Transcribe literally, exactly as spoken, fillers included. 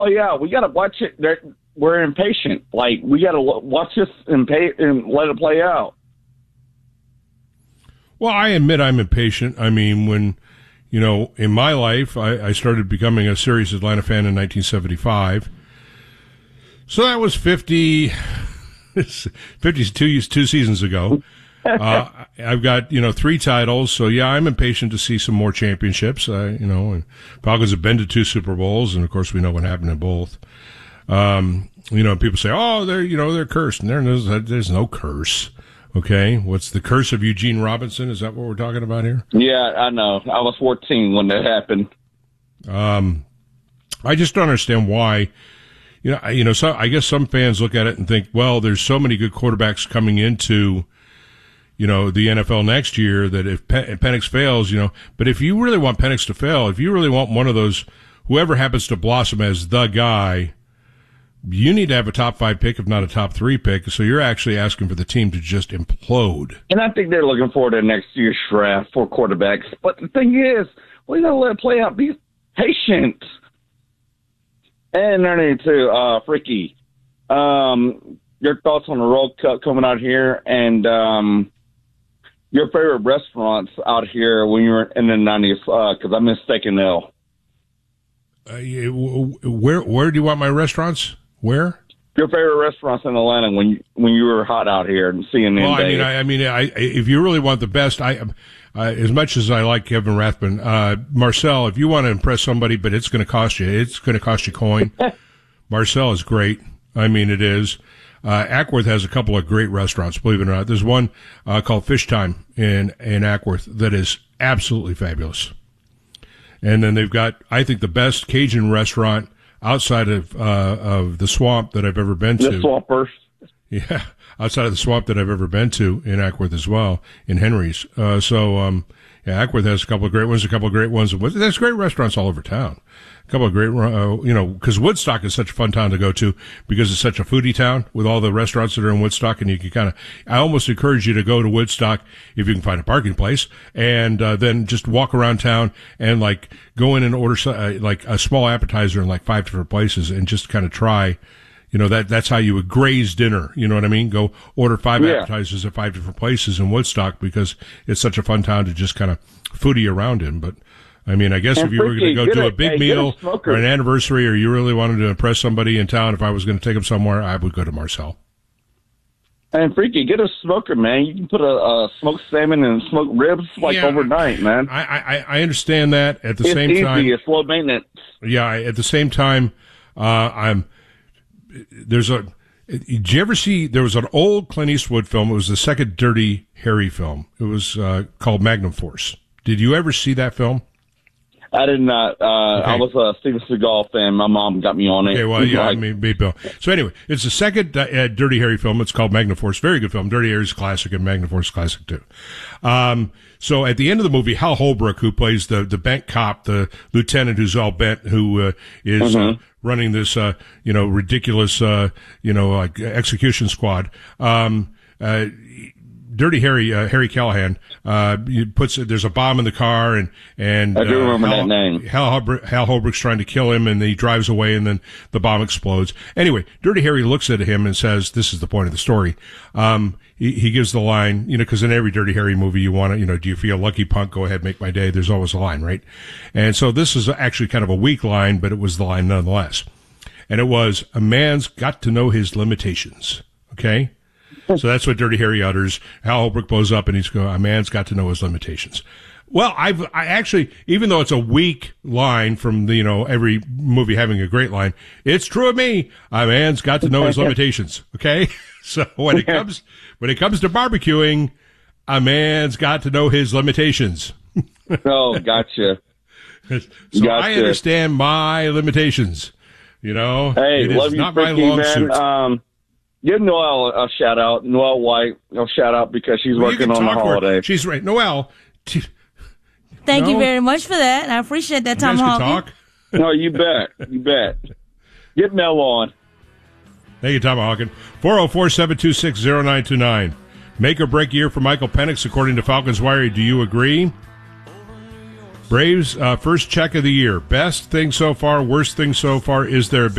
Oh yeah, we got to watch it. They're, we're impatient. Like we got to watch this and pay and let it play out. Well, I admit I'm impatient. I mean, when you know, in my life, I, I started becoming a serious Atlanta fan in nineteen seventy-five. So that was fifty, fifty-two two seasons ago. Uh, I've got, you know, three titles. So, yeah, I'm impatient to see some more championships. Uh, you know, and Falcons have been to two Super Bowls, and, of course, we know what happened in both. Um, you know, people say, oh, they're, you know, they're cursed. And there's, there's no curse. Okay. What's the curse of Eugene Robinson? Is that what we're talking about here? Yeah, I know. I was fourteen when that happened. Um, I just don't understand why. You know, you know, so I guess some fans look at it and think, well, there's so many good quarterbacks coming into, you know, the N F L next year that if Pe- Penix fails, you know, but if you really want Penix to fail, if you really want one of those, whoever happens to blossom as the guy, you need to have a top five pick, if not a top three pick. So you're actually asking for the team to just implode. And I think they're looking forward to next year's draft for quarterbacks. But the thing is, we gotta let it play out. Be patient. And learning to uh, Freaky, um, your thoughts on the World Cup coming out here, and um, your favorite restaurants out here when you were in the nineties? Because uh, I'm mistaken now. Uh, where where do you want my restaurants? Where? Your favorite restaurants in Atlanta when you, when you were hot out here and seeing them. Well, I mean, I, I mean, I, if you really want the best, I. Uh, as much as I like Kevin Rathbun, uh, Marcel, if you want to impress somebody, but it's going to cost you, it's going to cost you coin. Marcel is great. I mean, it is. Uh, Ackworth has a couple of great restaurants, believe it or not. There's one, uh, called Fish Time in, in Ackworth that is absolutely fabulous. And then they've got, I think, the best Cajun restaurant outside of, uh, of the Swamp that I've ever been to. The Swampers. Yeah. Outside of the Swamp that I've ever been to in Ackworth as well, in Henry's. Uh, so, um, yeah, Ackworth has a couple of great ones, a couple of great ones. There's great restaurants all over town. A couple of great, uh, you know, because Woodstock is such a fun town to go to because it's such a foodie town with all the restaurants that are in Woodstock. And you can kind of, I almost encourage you to go to Woodstock if you can find a parking place and, uh, then just walk around town and like go in and order, uh, like a small appetizer in like five different places and just kind of try. You know, that, that's how you would graze dinner. You know what I mean? Go order five yeah. appetizers at five different places in Woodstock because it's such a fun town to just kind of foodie around in. But, I mean, I guess and if you were going to go do a, a big hey, meal a or an anniversary or you really wanted to impress somebody in town, if I was going to take them somewhere, I would go to Marcel. And Freaky, get a smoker, man. You can put a, a smoked salmon and smoked ribs like yeah, overnight, man. I, I, I understand that. At the it's same easy, time. It's low maintenance. Yeah, at the same time, uh, I'm, there's a, did you ever see, there was an old Clint Eastwood film. It was the second Dirty Harry film. It was uh, called Magnum Force. Did you ever see that film? I did not. Uh, okay. I was a Steven Seagal fan. My mom got me on it. Okay, well, yeah, like, I mean, me, Bill. So anyway, it's the second uh, Dirty Harry film. It's called Magnum Force. Very good film. Dirty Harry's classic and Magnum Force classic too. Um, so at the end of the movie, Hal Holbrook, who plays the, the bent cop, the lieutenant who's all bent, who, uh, is, mm-hmm. uh, running this, uh, you know, ridiculous, uh, you know, like execution squad, um, uh, Dirty Harry, uh, Harry Callahan, uh, puts, there's a bomb in the car and, and, I do uh, remember Hal, that name. Hal, Holbrook, Hal Holbrook's trying to kill him and he drives away and then the bomb explodes. Anyway, Dirty Harry looks at him and says, this is the point of the story. Um, he, he gives the line, you know, cause in every Dirty Harry movie you want to, you know, do you feel lucky, punk? Go ahead, make my day. There's always a line, right? And so this is actually kind of a weak line, but it was the line nonetheless. And it was, a man's got to know his limitations. Okay? So that's what Dirty Harry utters. Hal Holbrook blows up and he's going, a man's got to know his limitations. Well, I've, I actually, even though it's a weak line from the, you know, every movie having a great line, it's true of me. A man's got to know his limitations. Okay? So when it comes, when it comes to barbecuing, a man's got to know his limitations. Oh, gotcha. So gotcha. I understand my limitations. You know, hey, it love is you, not my Freaky, long man. suit. Um, Give Noelle a shout out, Noelle White, a shout out because she's well, working on the holiday. She's right. Noelle. T- Thank no? you very much for that. I appreciate that, Tom Hawkins. Talk. No, you bet. You bet. Get Mel on. Thank you, Tom Hawkins. four oh four, seven two six, oh nine two nine. Make or break year for Michael Penix, according to Falcons Wire. Do you agree? Braves, uh, first check of the year. Best thing so far, worst thing so far. Is there a big